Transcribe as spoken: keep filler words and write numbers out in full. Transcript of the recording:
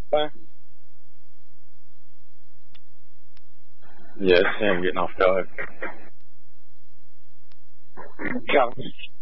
Bye. Yeah, it's him getting off guard. Yeah.